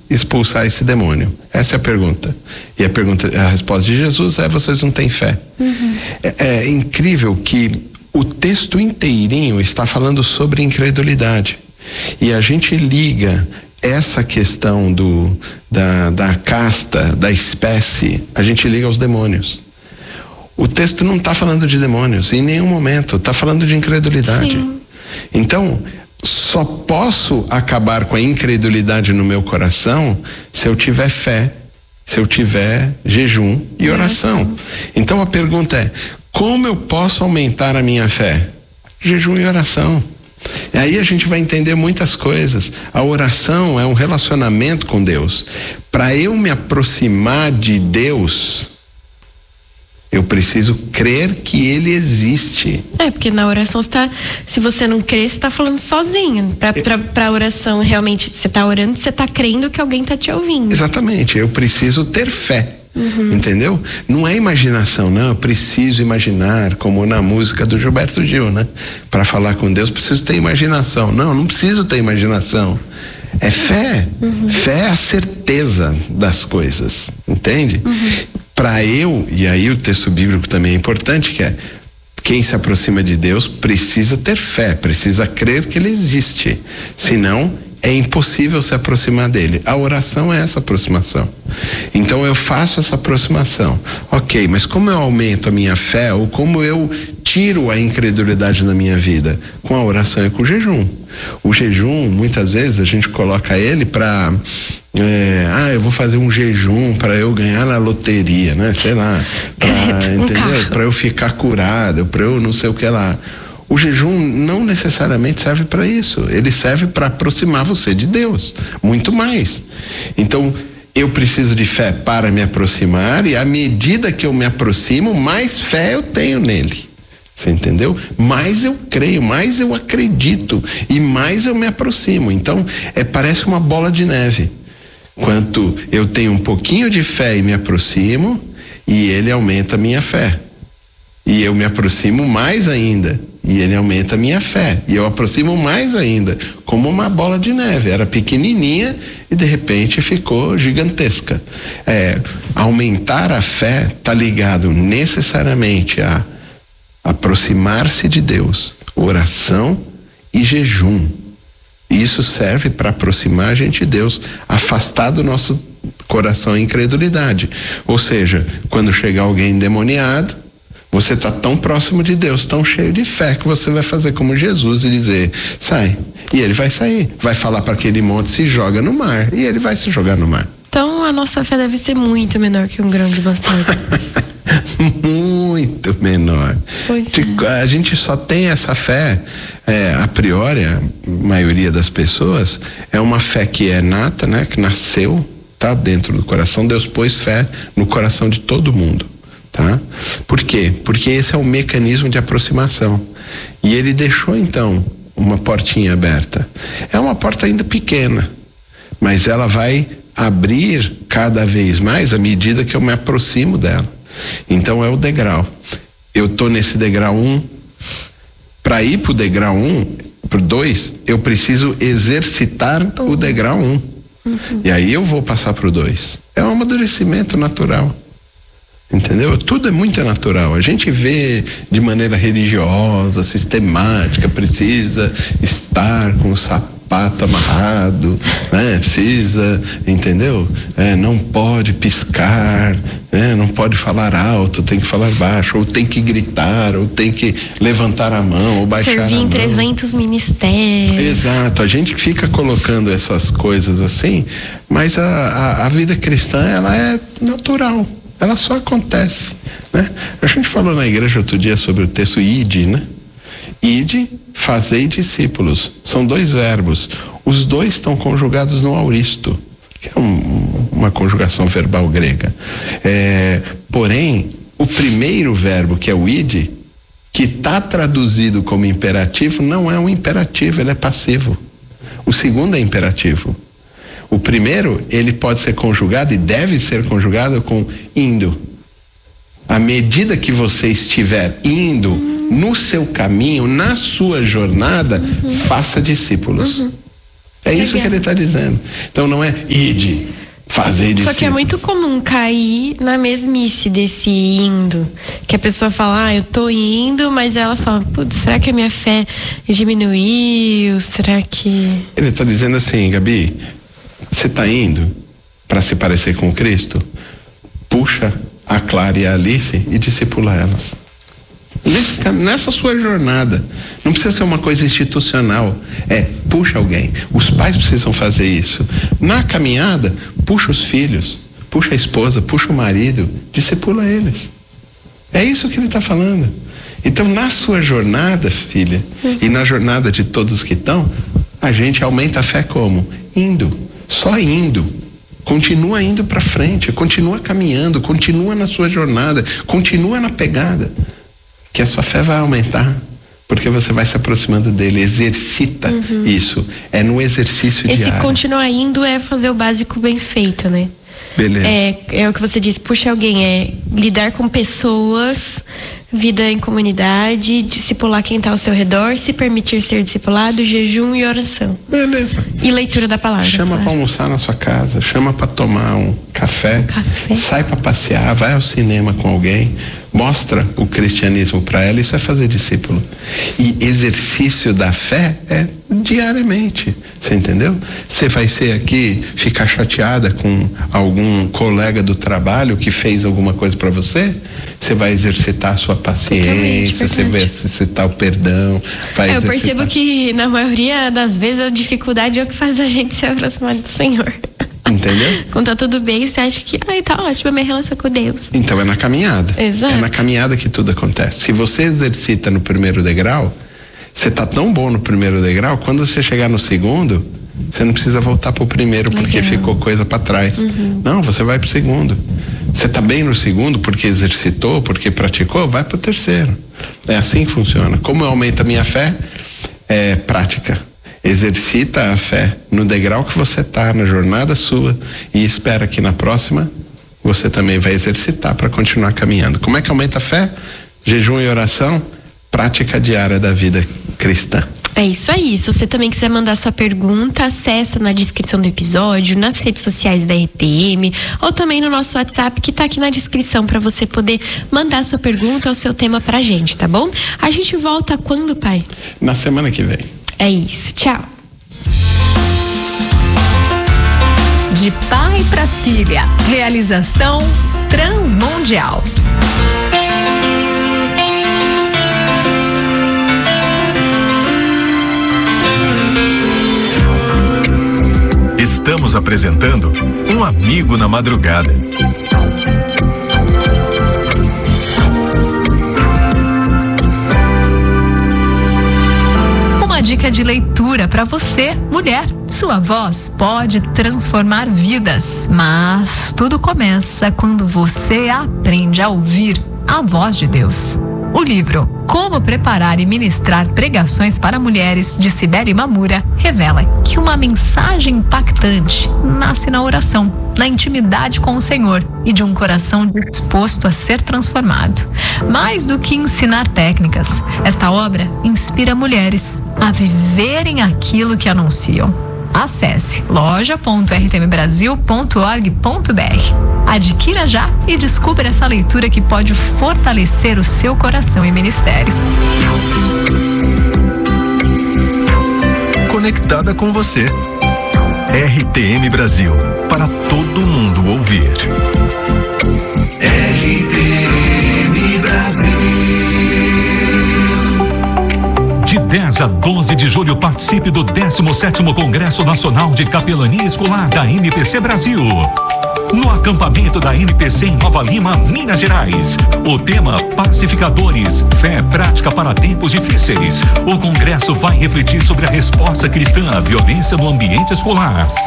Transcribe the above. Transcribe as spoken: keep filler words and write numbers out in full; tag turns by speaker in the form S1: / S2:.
S1: expulsar esse demônio? Essa é a pergunta. E a pergunta, a resposta de Jesus é: vocês não têm fé. Uhum. É, é incrível que o texto inteirinho está falando sobre incredulidade. E a gente liga essa questão do, da, da casta, da espécie, a gente liga aos demônios. O texto não está falando de demônios em nenhum momento, está falando de incredulidade. Sim. Então, só posso acabar com a incredulidade no meu coração se eu tiver fé, se eu tiver jejum e oração. Então a pergunta é: como eu posso aumentar a minha fé? Jejum e oração. E aí a gente vai entender muitas coisas. A oração é um relacionamento com Deus. Para eu me aproximar de Deus, eu preciso crer que Ele existe.
S2: É, porque na oração você tá, se você não crer, você está falando sozinho. Para a oração, realmente, você está orando, você está crendo que alguém está te ouvindo.
S1: Exatamente, eu preciso ter fé. Uhum. Entendeu? Não é imaginação, não. Eu preciso imaginar, como na música do Gilberto Gil, né? Para falar com Deus, preciso ter imaginação. Não, não preciso ter imaginação. É fé. Uhum. Fé é a certeza das coisas, entende? Uhum. Para eu, e aí o texto bíblico também é importante, que é: quem se aproxima de Deus precisa ter fé, precisa crer que Ele existe. Senão, é impossível se aproximar dele. A oração é essa aproximação. Então eu faço essa aproximação. Ok, mas como eu aumento a minha fé, ou como eu tiro a incredulidade da minha vida? Com a oração e com o jejum. O jejum, muitas vezes, a gente coloca ele para... É, ah, eu vou fazer um jejum para eu ganhar na loteria, né? Sei lá. Pra, entendeu? Para eu ficar curado, para eu não sei o que lá. O jejum não necessariamente serve para isso. Ele serve para aproximar você de Deus, muito mais. Então, eu preciso de fé para me aproximar, e à medida que eu me aproximo, mais fé eu tenho nele. Você entendeu? Mais eu creio, mais eu acredito e mais eu me aproximo. Então, é, parece uma bola de neve. Quanto eu tenho um pouquinho de fé e me aproximo, e ele aumenta a minha fé. E eu me aproximo mais ainda, e ele aumenta a minha fé. E eu aproximo mais ainda, como uma bola de neve. Era pequenininha e de repente ficou gigantesca. É, aumentar a fé está ligado necessariamente a aproximar-se de Deus, oração e jejum. Isso serve para aproximar a gente de Deus, afastar do nosso coração a incredulidade. Ou seja, quando chegar alguém endemoniado, você está tão próximo de Deus, tão cheio de fé, que você vai fazer como Jesus e dizer: sai. E ele vai sair, vai falar para aquele monte: se joga no mar, e ele vai se jogar no mar.
S2: Então a nossa fé deve ser muito menor que um grão de mostarda.
S1: Muito menor.
S2: Pois é.
S1: A gente só tem essa fé, é, a priori, a maioria das pessoas, é uma fé que é nata, né? Que nasceu, tá dentro do coração. Deus pôs fé no coração de todo mundo. Tá? Por quê? Porque esse é um mecanismo de aproximação. E ele deixou então uma portinha aberta. É uma porta ainda pequena, mas ela vai abrir cada vez mais à medida que eu me aproximo dela. Então é o degrau. Eu tô nesse degrau um. Para ir pro degrau um, pro dois, eu preciso exercitar uhum. o degrau um. Uhum. E aí eu vou passar pro dois. É um amadurecimento natural. Entendeu? Tudo é muito natural. A gente vê de maneira religiosa, sistemática, precisa estar com o sapato amarrado, né? Precisa, entendeu? É, não pode piscar, né? Não pode falar alto, tem que falar baixo, ou tem que gritar, ou tem que levantar a mão, ou baixar
S2: Servir
S1: a mão.
S2: Servir em trezentos ministérios.
S1: Exato, a gente fica colocando essas coisas assim, mas a, a, a vida cristã, ela é natural. Ela só acontece, né? A gente falou na igreja outro dia sobre o texto ide, né? Ide, fazei discípulos. São dois verbos. Os dois estão conjugados no auristo, que é um, uma conjugação verbal grega. É, porém, o primeiro verbo, que é o ide, que está traduzido como imperativo, não é um imperativo, ele é passivo. O segundo é imperativo. O primeiro, ele pode ser conjugado e deve ser conjugado com indo. À medida que você estiver indo no seu caminho, na sua jornada, uhum. faça discípulos. Uhum. É isso que ele está dizendo. Então não é ide, fazer discípulos.
S2: Só que é muito comum cair na mesmice desse indo. Que a pessoa fala, ah, eu tô indo, mas ela fala, putz, será que a minha fé diminuiu? Será que...
S1: Ele está dizendo assim, Gabi, você está indo para se parecer com Cristo? Puxa a Clara e a Alice e discipula elas. Nessa sua jornada, não precisa ser uma coisa institucional, é, puxa alguém, os pais precisam fazer isso, na caminhada, puxa os filhos, puxa a esposa, puxa o marido, discipula eles, é isso que ele está falando. Então na sua jornada, filha, e na jornada de todos que estão, a gente aumenta a fé como? Indo, só indo, continua indo para frente, continua caminhando, continua na sua jornada, continua na pegada, que a sua fé vai aumentar, porque você vai se aproximando dele, exercita uhum. isso, é no exercício
S2: Esse
S1: diário.
S2: Esse continuar indo é fazer o básico bem feito, né?
S1: Beleza.
S2: É, é o que você disse, puxa alguém, é lidar com pessoas, vida em comunidade, discipular quem está ao seu redor, se permitir ser discipulado, jejum e oração.
S1: Beleza.
S2: E leitura da palavra.
S1: Chama
S2: claro.
S1: para almoçar na sua casa, chama para tomar um café,
S2: um café,
S1: sai para passear, vai ao cinema com alguém, mostra o cristianismo para ela, isso é fazer discípulo. E exercício da fé é diariamente, você entendeu? Você vai ser aqui, ficar chateada com algum colega do trabalho que fez alguma coisa para você, você vai exercitar a sua paciência, você vai exercitar o perdão, vai
S2: é, eu
S1: exercitar...
S2: percebo que na maioria das vezes a dificuldade é o que faz a gente se aproximar do Senhor.
S1: Entendeu?
S2: Quando tá tudo bem, você acha que, ai, tá ótimo a minha relação com Deus.
S1: Então é na caminhada.
S2: Exato.
S1: É na caminhada que tudo acontece. Se você exercita no primeiro degrau, você tá tão bom no primeiro degrau, quando você chegar no segundo, você não precisa voltar pro primeiro porque Legal. ficou coisa para trás. Uhum. Não, você vai pro segundo. Você tá bem no segundo porque exercitou, porque praticou, vai pro terceiro. É assim que funciona. Como aumenta a minha fé? É prática. Exercita a fé no degrau que você está, na jornada sua, e espera que na próxima você também vai exercitar para continuar caminhando. Como é que aumenta a fé? Jejum e oração, prática diária da vida cristã.
S2: É isso aí. Se você também quiser mandar sua pergunta, acessa na descrição do episódio, nas redes sociais da R T M, ou também no nosso WhatsApp que tá aqui na descrição para você poder mandar sua pergunta ou seu tema pra gente, tá bom? A gente volta quando, pai?
S1: Na semana que vem.
S2: É isso. Tchau.
S3: De pai para filha. Realização Transmundial.
S4: Estamos apresentando Um Amigo na Madrugada.
S3: Uma dica de leitura para você, mulher. Sua voz pode transformar vidas, mas tudo começa quando você aprende a ouvir a voz de Deus. O livro Como Preparar e Ministrar Pregações para Mulheres, de Cibele Mamura, revela que uma mensagem impactante nasce na oração, na intimidade com o Senhor e de um coração disposto a ser transformado. Mais do que ensinar técnicas, esta obra inspira mulheres a viverem aquilo que anunciam. Acesse loja ponto r t m brasil ponto org ponto b r. Adquira já e descubra essa leitura que pode fortalecer o seu coração e ministério.
S4: Conectada com você. R T M Brasil, para todo mundo ouvir.
S5: R T M Brasil.
S6: De dez a doze de julho, participe do décimo sétimo Congresso Nacional de Capelania Escolar da N P C Brasil. No acampamento da N P C em Nova Lima, Minas Gerais. O tema Pacificadores, fé prática para tempos difíceis. O congresso vai refletir sobre a resposta cristã à violência no ambiente escolar.